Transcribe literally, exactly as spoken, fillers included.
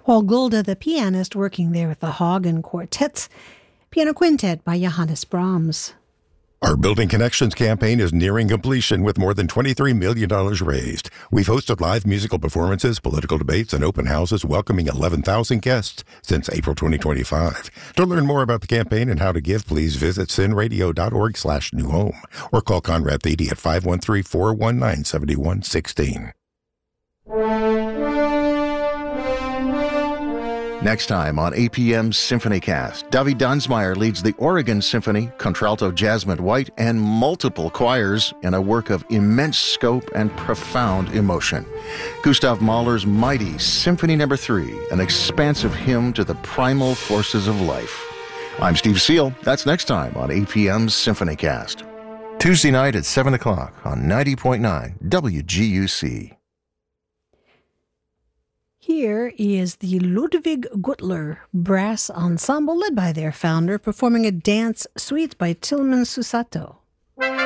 while Gulda the pianist working there with the Hagen Quartet. Piano Quintet by Johannes Brahms. Our Building Connections campaign is nearing completion with more than twenty-three million dollars raised. We've hosted live musical performances, political debates, and open houses welcoming eleven thousand guests since April twenty twenty-five. To learn more about the campaign and how to give, please visit sinradio.org slash new home or call Conrad Thede at five one three, four one nine, seven one one six. Next time on A P M's SymphonyCast, Davi Dunsmeyer leads the Oregon Symphony, contralto Jasmine White, and multiple choirs in a work of immense scope and profound emotion. Gustav Mahler's mighty Symphony Number Three, an expansive hymn to the primal forces of life. I'm Steve Seal. That's next time on A P M's SymphonyCast. Tuesday night at seven o'clock on ninety point nine W G U C. Here is the Ludwig Gutler Brass Ensemble, led by their founder, performing a dance suite by Tilman Susato.